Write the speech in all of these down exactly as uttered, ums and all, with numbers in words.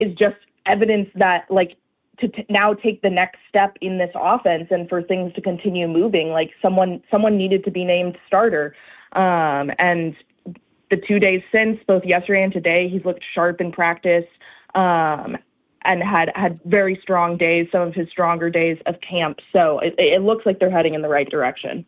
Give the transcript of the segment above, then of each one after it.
is just evidence that, like, to t- now take the next step in this offense and for things to continue moving. Like someone, someone needed to be named starter. Um, and the two days since, both yesterday and today, he's looked sharp in practice um, and had, had very strong days, some of his stronger days of camp. So it, it looks like they're heading in the right direction.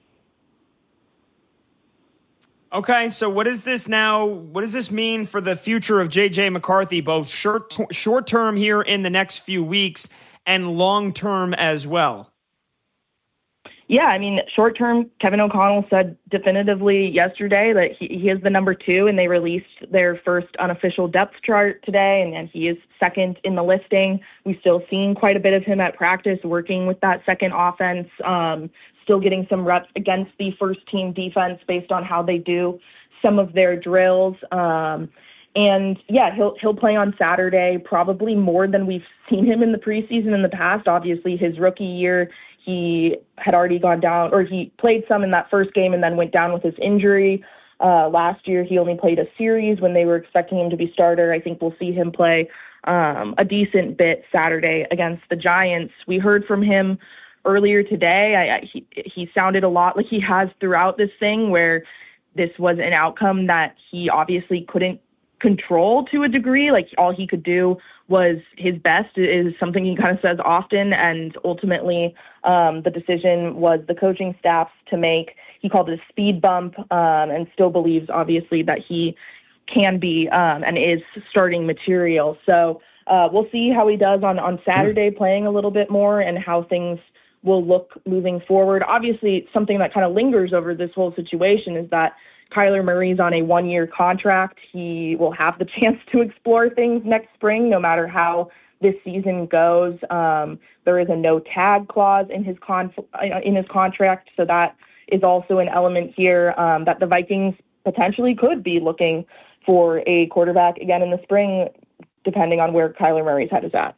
Okay, so what is this now? What does this mean for the future of J J McCarthy, both short short term here in the next few weeks and long term as well? Yeah, I mean, short term, Kevin O'Connell said definitively yesterday that he, he is the number two, and they released their first unofficial depth chart today, and, and he is second in the listing. We've still seen quite a bit of him at practice working with that second offense. Um, still getting some reps against the first team defense based on how they do some of their drills. Um, and yeah, he'll, he'll play on Saturday, probably more than we've seen him in the preseason in the past. Obviously his rookie year, he had already gone down, or he played some in that first game and then went down with his injury. Uh, last year, he only played a series when they were expecting him to be starter. I think we'll see him play um, a decent bit Saturday against the Giants. We heard from him earlier today. I, I, he, he sounded a lot like he has throughout this thing, where this was an outcome that he obviously couldn't control to a degree. Like all he could do was his best, is something he kind of says often. And ultimately, um, the decision was the coaching staff's to make. He called it a speed bump, um, and still believes obviously that he can be um, and is starting material. So uh, we'll see how he does on, on Saturday, playing a little bit more, and how things will look moving forward. Obviously, something that kind of lingers over this whole situation is that Kyler Murray's on a one-year contract. He will have the chance to explore things next spring, no matter how this season goes. Um, there is a no-tag clause in his con- in his contract, so that is also an element here um, that the Vikings potentially could be looking for a quarterback again in the spring, depending on where Kyler Murray's head is at.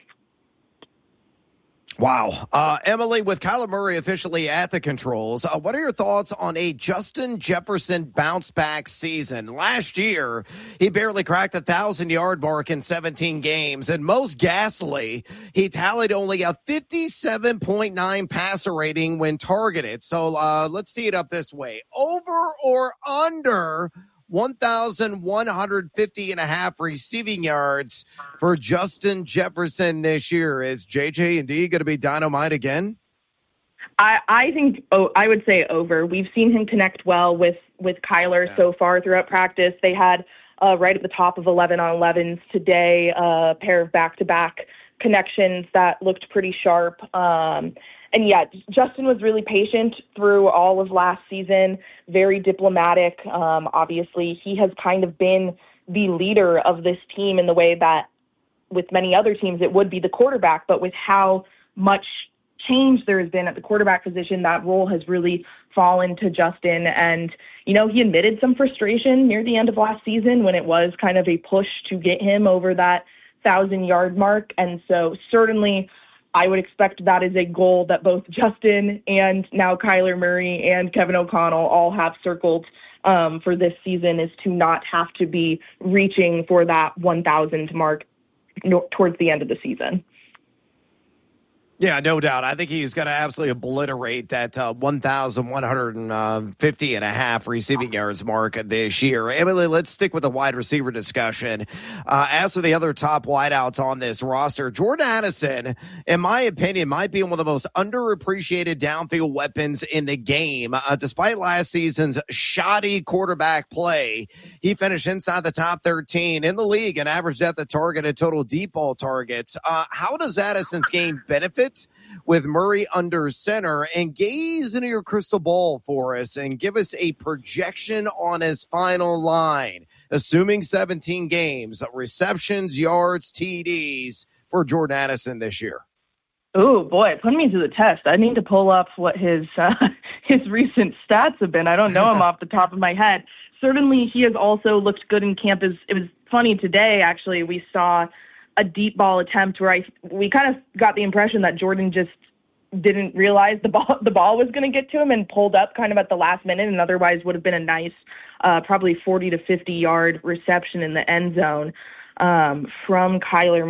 Wow. Uh, Emily, with Kyler Murray officially at the controls, uh, what are your thoughts on a Justin Jefferson bounce-back season? Last year, he barely cracked the one thousand-yard mark in seventeen games, and most ghastly, he tallied only a fifty-seven point nine passer rating when targeted. So uh, let's tee it up this way. Over or under one thousand one hundred fifty and a half receiving yards for Justin Jefferson this year? Is J J indeed going to be dynamite again? I, I think oh, I would say over. We've seen him connect well with, with Kyler yeah. so far throughout practice. They had uh, right at the top of eleven on elevens today, a uh, pair of back-to-back connections that looked pretty sharp. Um, And yeah, Justin was really patient through all of last season, very diplomatic. Um, obviously, he has kind of been the leader of this team in the way that with many other teams, it would be the quarterback. But with how much change there has been at the quarterback position, that role has really fallen to Justin. And, you know, he admitted some frustration near the end of last season when it was kind of a push to get him over that thousand-yard mark. And so certainly I would expect that is a goal that both Justin and now Kyler Murray and Kevin O'Connell all have circled um, for this season, is to not have to be reaching for that one thousand mark no, towards the end of the season. Yeah, no doubt. I think he's going to absolutely obliterate that uh, one thousand one hundred fifty and a half receiving yards mark this year. Emily, let's stick with the wide receiver discussion. Uh, as for the other top wideouts on this roster, Jordan Addison, in my opinion, might be one of the most underappreciated downfield weapons in the game. Uh, despite last season's shoddy quarterback play, he finished inside the top thirteen in the league and averaged at the target and total deep ball targets. Uh, how does Addison's game benefit with Murray under center? And gaze into your crystal ball for us and give us a projection on his final line, assuming seventeen games, receptions, yards, T Ds for Jordan Addison this year. Oh boy, put me to the test. I need to pull up what his uh, his recent stats have been. I don't know him off the top of my head. Certainly, he has also looked good in camp. It was funny today, actually. We saw a deep ball attempt where I we kind of got the impression that Jordan just didn't realize the ball the ball was going to get to him and pulled up kind of at the last minute, and otherwise would have been a nice, uh, probably forty to fifty yard reception in the end zone. um, from Kyler